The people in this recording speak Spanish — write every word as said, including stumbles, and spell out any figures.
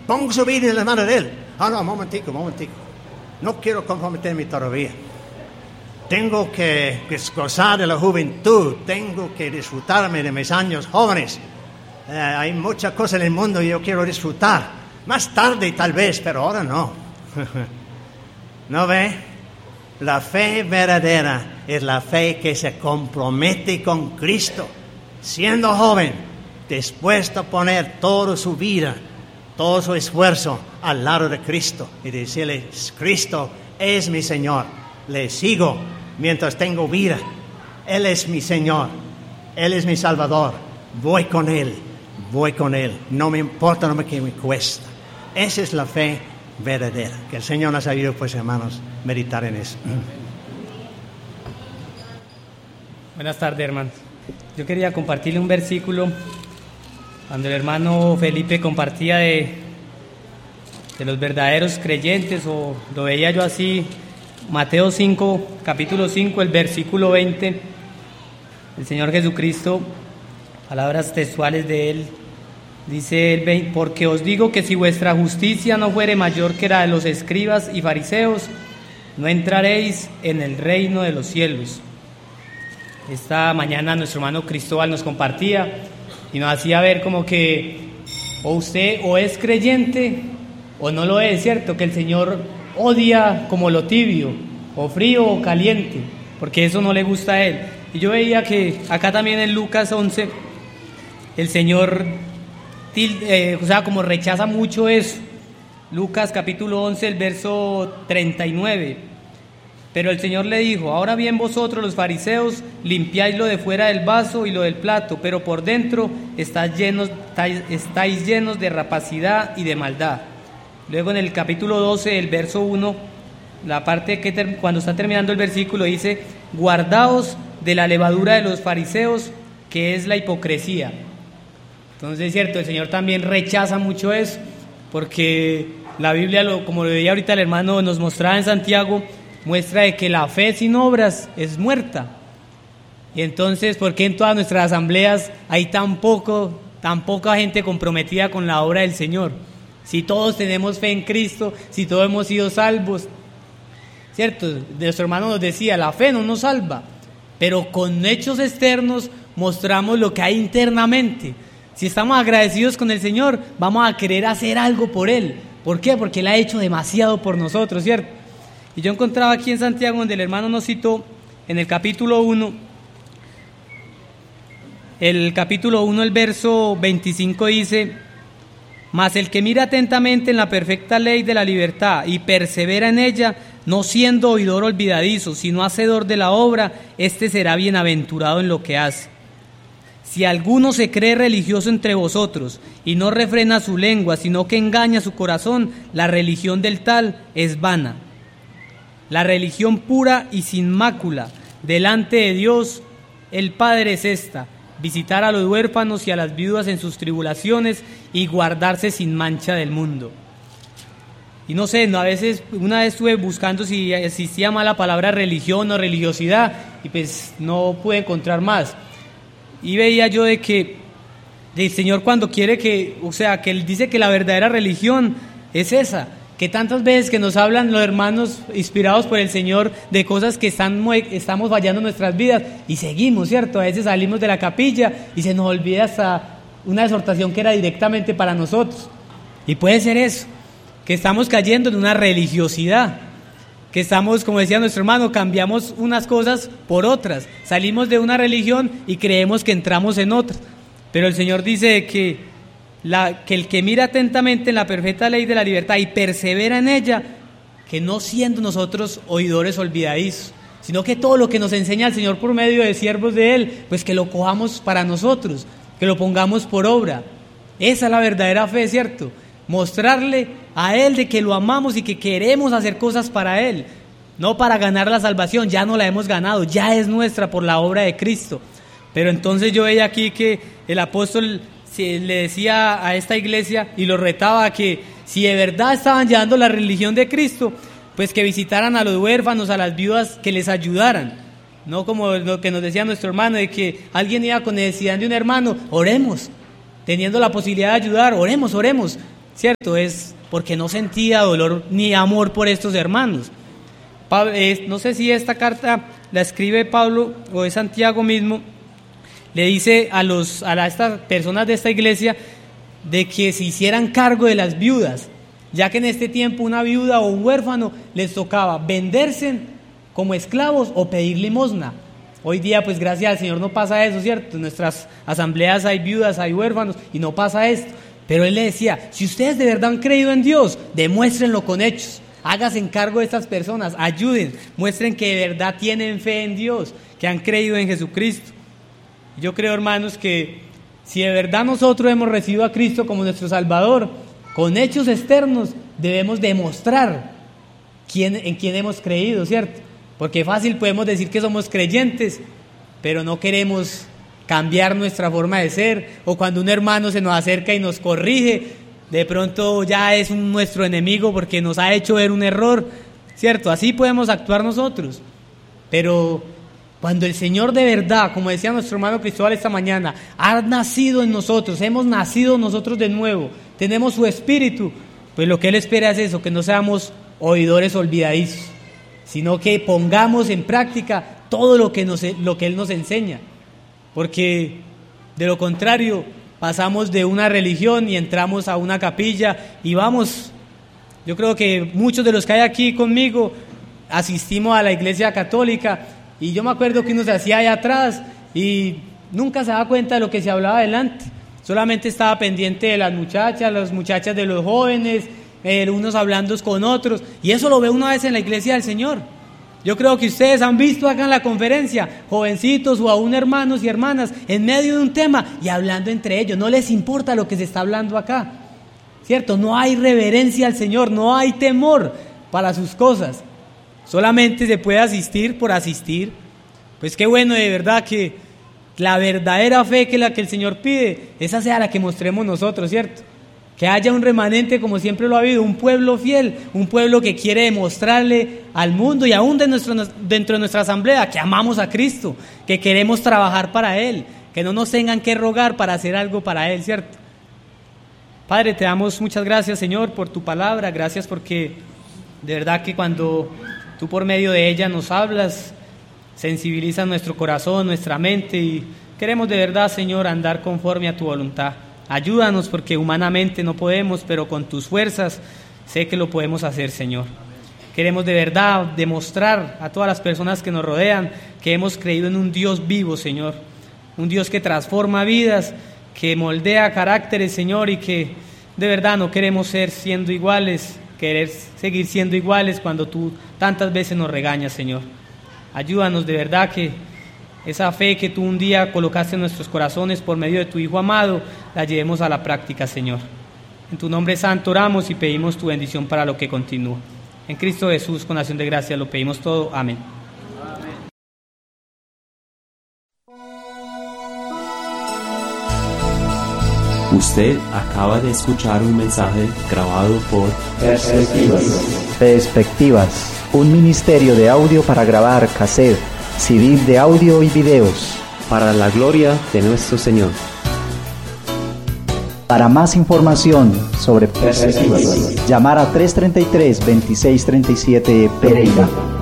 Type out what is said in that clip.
Pongo su vida en las manos de Él. Ah, no, momentico, momentico. No quiero comprometerme todavía. Tengo que gozar de la juventud. Tengo que disfrutarme de mis años jóvenes. Eh, hay muchas cosas en el mundo y yo quiero disfrutar. Más tarde tal vez, pero ahora no. ¿No ve? La fe verdadera es la fe que se compromete con Cristo, siendo joven, dispuesto a poner toda su vida, todo su esfuerzo al lado de Cristo y decirle: Cristo es mi Señor, le sigo mientras tengo vida. Él es mi Señor, Él es mi Salvador, voy con Él, voy con Él, no me importa lo que me cuesta. Esa es la fe verdadera. Que el Señor nos ayude, pues, hermanos, a meditar en eso. Buenas tardes, hermanos. Yo quería compartirle un versículo cuando el hermano Felipe compartía de, de los verdaderos creyentes, o lo veía yo así. Mateo cinco, capítulo cinco, el versículo veinte. El Señor Jesucristo, palabras textuales de Él, dice el veinte: porque os digo que si vuestra justicia no fuere mayor que la de los escribas y fariseos, no entraréis en el reino de los cielos. Esta mañana nuestro hermano Cristóbal nos compartía y nos hacía ver como que o usted o es creyente o no lo es, ¿cierto? Que el Señor odia como lo tibio, o frío o caliente, porque eso no le gusta a Él. Y yo veía que acá también en Lucas once el Señor Eh, o sea, como rechaza mucho eso. Lucas capítulo once, el verso treinta y nueve. Pero el Señor le dijo: ahora bien, vosotros los fariseos limpiáis lo de fuera del vaso y lo del plato, pero por dentro estáis llenos, estáis, estáis llenos de rapacidad y de maldad. Luego en el capítulo doce, el verso uno, la parte que ter, cuando está terminando el versículo dice: guardaos de la levadura de los fariseos, que es la hipocresía. Entonces es cierto, el Señor también rechaza mucho eso, porque la Biblia, lo, como lo veía ahorita el hermano, nos mostraba en Santiago, muestra de que la fe sin obras es muerta. Y entonces, ¿por qué en todas nuestras asambleas hay tan poco, tan poca gente comprometida con la obra del Señor? Si todos tenemos fe en Cristo, si todos hemos sido salvos, ¿cierto? Nuestro hermano nos decía: la fe no nos salva, pero con hechos externos mostramos lo que hay internamente. Si estamos agradecidos con el Señor, vamos a querer hacer algo por Él. ¿Por qué? Porque Él ha hecho demasiado por nosotros, ¿cierto? Y yo encontraba aquí en Santiago, donde el hermano nos citó, en el capítulo uno, el capítulo uno, el verso veinticinco dice: mas el que mira atentamente en la perfecta ley de la libertad y persevera en ella, no siendo oidor olvidadizo, sino hacedor de la obra, éste será bienaventurado en lo que hace. Si alguno se cree religioso entre vosotros y no refrena su lengua, sino que engaña su corazón, la religión del tal es vana. La religión pura y sin mácula delante de Dios el Padre es esta: visitar a los huérfanos y a las viudas en sus tribulaciones y guardarse sin mancha del mundo. Y no sé, no, a veces una vez estuve buscando si existía más la palabra religión o religiosidad y pues no pude encontrar más. Y veía yo de que el Señor, cuando quiere que, o sea, que Él dice que la verdadera religión es esa, que tantas veces que nos hablan los hermanos inspirados por el Señor de cosas que están, estamos fallando en nuestras vidas y seguimos, ¿cierto? A veces salimos de la capilla y se nos olvida hasta una exhortación que era directamente para nosotros. Y puede ser eso, que estamos cayendo en una religiosidad, que estamos, como decía nuestro hermano, cambiamos unas cosas por otras, salimos de una religión y creemos que entramos en otra. Pero el Señor dice que, la, que el que mira atentamente en la perfecta ley de la libertad y persevera en ella, que no siendo nosotros oidores olvidadizos, sino que todo lo que nos enseña el Señor por medio de siervos de Él, pues que lo cojamos para nosotros, que lo pongamos por obra. Esa es la verdadera fe, ¿cierto? Mostrarle a Él de que lo amamos y que queremos hacer cosas para Él, no para ganar la salvación, ya no la hemos ganado, ya es nuestra por la obra de Cristo. Pero entonces yo veía aquí que el apóstol le decía a esta iglesia y lo retaba a que si de verdad estaban llevando la religión de Cristo, pues que visitaran a los huérfanos, a las viudas, que les ayudaran, no como lo que nos decía nuestro hermano, de que alguien iba con necesidad de un hermano, oremos, teniendo la posibilidad de ayudar, oremos, oremos. ¿cierto? Es porque no sentía dolor ni amor por estos hermanos. Pablo, eh, no sé si esta carta la escribe Pablo o es Santiago mismo, le dice a, los, a la, estas personas de esta iglesia de que se hicieran cargo de las viudas, ya que en este tiempo una viuda o un huérfano les tocaba venderse como esclavos o pedir limosna. Hoy día, pues gracias al Señor no pasa eso, ¿cierto? En nuestras asambleas hay viudas, hay huérfanos y no pasa esto. Pero él le decía, si ustedes de verdad han creído en Dios, demuéstrenlo con hechos. Háganse cargo de estas personas, ayuden, muestren que de verdad tienen fe en Dios, que han creído en Jesucristo. Yo creo, hermanos, que si de verdad nosotros hemos recibido a Cristo como nuestro Salvador, con hechos externos debemos demostrar quién, en quién hemos creído, ¿cierto? Porque fácil podemos decir que somos creyentes, pero no queremos cambiar nuestra forma de ser, o cuando un hermano se nos acerca y nos corrige, de pronto ya es un, nuestro enemigo porque nos ha hecho ver un error, ¿cierto? Así podemos actuar nosotros, pero cuando el Señor de verdad, como decía nuestro hermano Cristóbal esta mañana, ha nacido en nosotros, hemos nacido nosotros de nuevo, tenemos su espíritu, pues lo que Él espera es eso, que no seamos oidores olvidadizos, sino que pongamos en práctica todo lo que, nos, lo que Él nos enseña, porque de lo contrario pasamos de una religión y entramos a una capilla y vamos. Yo creo que muchos de los que hay aquí conmigo asistimos a la iglesia católica y yo me acuerdo que uno se hacía allá atrás y nunca se daba cuenta de lo que se hablaba adelante, solamente estaba pendiente de las muchachas, las muchachas de los jóvenes, eh, unos hablando con otros, y eso lo ve una vez en la iglesia del Señor. Yo creo que ustedes han visto acá en la conferencia jovencitos o aún hermanos y hermanas en medio de un tema y hablando entre ellos, no les importa lo que se está hablando acá, ¿cierto? No hay reverencia al Señor, no hay temor para sus cosas, solamente se puede asistir por asistir. Pues qué bueno de verdad que la verdadera fe que la que el Señor pide, esa sea la que mostremos nosotros, ¿cierto? Que haya un remanente como siempre lo ha habido, un pueblo fiel, un pueblo que quiere demostrarle al mundo y aún de nuestro, dentro de nuestra asamblea que amamos a Cristo, que queremos trabajar para Él, que no nos tengan que rogar para hacer algo para Él, ¿cierto? Padre, te damos muchas gracias, Señor, por tu palabra, gracias porque de verdad que cuando tú por medio de ella nos hablas, sensibilizas nuestro corazón, nuestra mente y queremos de verdad, Señor, andar conforme a tu voluntad. Ayúdanos porque humanamente no podemos, pero con tus fuerzas sé que lo podemos hacer, Señor. Queremos de verdad demostrar a todas las personas que nos rodean que hemos creído en un Dios vivo, Señor. Un Dios que transforma vidas, que moldea caracteres, Señor, y que de verdad no queremos ser siendo iguales, querer seguir siendo iguales cuando tú tantas veces nos regañas, Señor. Ayúdanos de verdad que esa fe que tú un día colocaste en nuestros corazones por medio de tu Hijo amado, la llevemos a la práctica, Señor. En tu nombre santo oramos y pedimos tu bendición para lo que continúa. En Cristo Jesús, con acción de gracias, lo pedimos todo. Amén. Usted acaba de escuchar un mensaje grabado por Perspectivas. Perspectivas, un ministerio de audio para grabar cassette, C D de audio y videos. Para la gloria de nuestro Señor. Para más información sobre Perspectivas, llamar a tres treinta y tres, veintiséis treinta y siete Pereira.